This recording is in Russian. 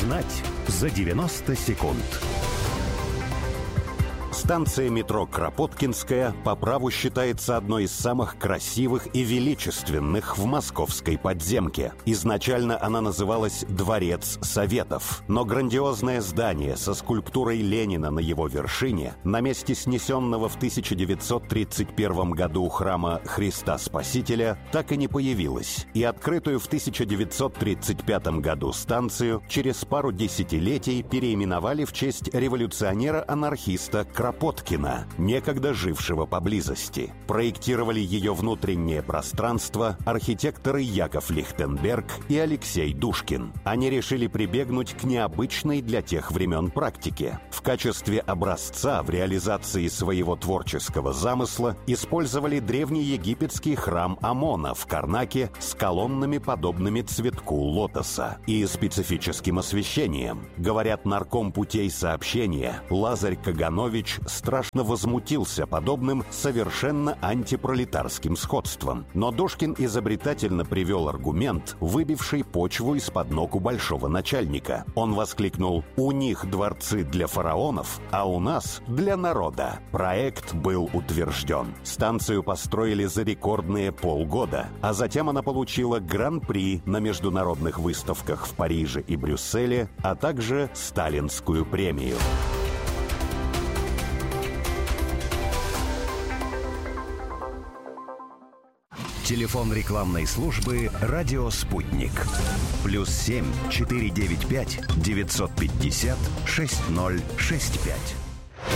Узнать за 90 секунд. Станция метро Кропоткинская по праву считается одной из самых красивых и величественных в московской подземке. Изначально она называлась «Дворец Советов», но грандиозное здание со скульптурой Ленина на его вершине на месте снесенного в 1931 году храма Христа Спасителя так и не появилось, и открытую в 1935 году станцию через пару десятилетий переименовали в честь революционера-анархиста Кропоткина, некогда жившего поблизости. Проектировали ее внутреннее пространство архитекторы Яков Лихтенберг и Алексей Душкин. Они решили прибегнуть к необычной для тех времен практике. В качестве образца в реализации своего творческого замысла использовали древнеегипетский храм Амона в Карнаке с колоннами, подобными цветку лотоса, и специфическим освещением. Говорят, нарком путей сообщения Лазарь Каганович страшно возмутился подобным совершенно антипролетарским сходством. Но Душкин изобретательно привел аргумент, выбивший почву из-под ног у большого начальника. Он воскликнул: «У них дворцы для фараонов, а у нас для народа». Проект был утвержден. Станцию построили за рекордные полгода, а затем она получила гран-при на международных выставках в Париже и Брюсселе, а также Сталинскую премию. Телефон рекламной службы «Радио Спутник». +7 495 950 6065.